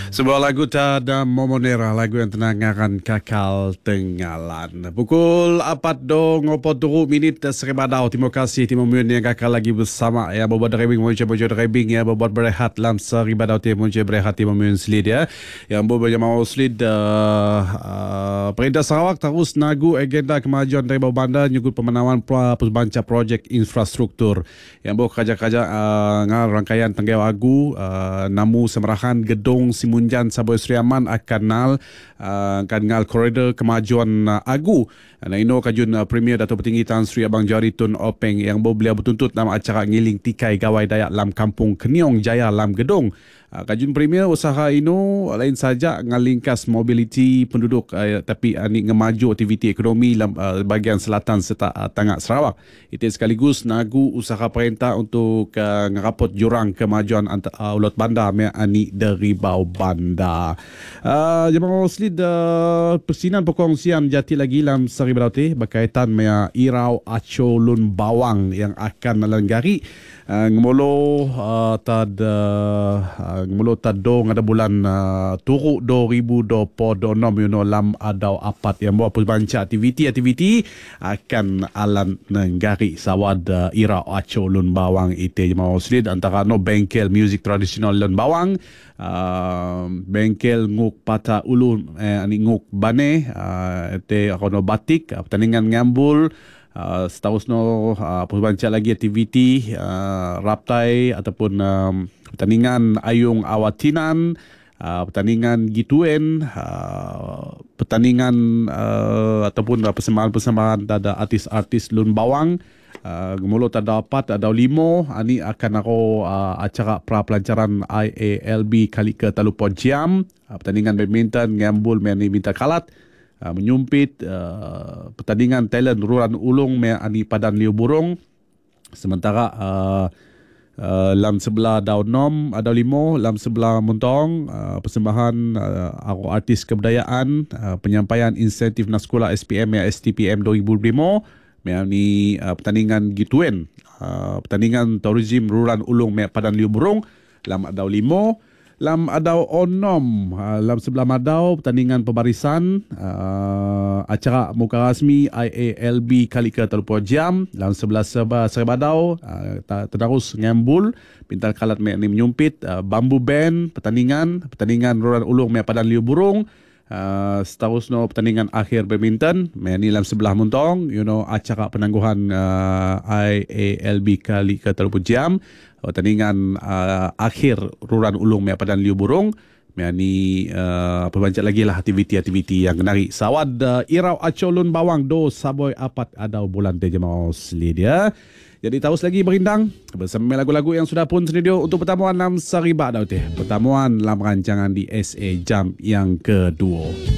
Sebuah lagu tada Momonera, lagu yang tenang akan kakal tenggalan. Pukul 4:20 Seribadau. Terima kasih Timur Mune yang kakal lagi bersama ya. Berbuat driving, muncul driving ya. Berbuat berehat dalam Seribadau Timur Mune berehat Timur Mune Selid ya. Yang berbuat mau Selid Perintah Sarawak terus nagu agenda kemajuan dari bawah bandar nyugut pemenawan pusbanca projek infrastruktur. Yang berbuat kerja-kerja rangkaian Tenggau Agu namu semerahan gedung Simunjan Saboi Sri Aman akan ngal koridor kemajuan Agu. Ino kajun Premier Dato' Petinggi Tan Sri Abang Jari Tun Openg yang beliau bertuntut dalam acara ngiling tikai gawai Dayak lam Kampung Keniong Jaya lam gedung. Kajun Premier usaha ino lain saja ngalingkas mobiliti penduduk tapi ni ngemaju aktiviti ekonomi bahagian selatan serta tengah Sarawak. Itu sekaligus nagu usaha perintah untuk ngerapot jurang kemajuan ulat bandar ani dari bau bandar. Jemaah Selid persinan perkongsian jati lagi dalam Seribadau berkaitan dengan Irau Aco Lun Bawang yang akan melenggari ngemolo tadong ada bulan turuk 2026 lam adau apat yang buat pusbanca aktiviti akan alan nenggari sawad Irau Aco Lun Bawang itu jemaah Selid antara no bengkel muzik tradisional Lun Bawang, bengkel nguk pata ulu ani nguk bane te akono batik pertandingan ngambul seterusnya pusbanca lagi aktiviti raptai ataupun pertandingan ayung awatinan, pertandingan gituen, pertandingan ataupun persembahan ada artis-artis Lun Bawang. Gemulo tak dapat ada 5 ani akan aku acara pra pelancaran IALB kali ke Talupon Ciam, pertandingan badminton ngambul meni minta kalat, menyumpit pertandingan talent Ruran Ulung ani Padan Liu Burung. Sementara lam sebelah daun nom ada 5, lam sebelah Muntong persembahan artis kebudayaan, penyampaian insentif naskula SPM ya STPM 2005 ni pertandingan gituen, pertandingan tourism Ruran Ulung Padan Liu Burung lam ada 5, lam adau onom lam sebelah Madau pertandingan pembarisan acara muka rasmi IALB kali ke Telupon Jam lam sebelah Seribadau terus ngambul pintar kalat ni menyumpit bambu band pertandingan Ruran Ulung Padan Liu Burung. Seterusnya pertandingan akhir badminton ni dalam sebelah Muntong acara penangguhan IALB kali ke Telupon Jam pertandingan akhir Ruran Ulung Padan Liu Burung ni perbanyak lagi lah aktiviti-aktiviti yang kenari sawad Irau Aco Lun Bawang do saboi apat adau bulan te jemaah Selid ya. Jadi terus lagi berindang bersama lagu-lagu yang sudah pun studio untuk pertemuan dalam Seribadau pertemuan dalam rancangan di SA Jam yang kedua.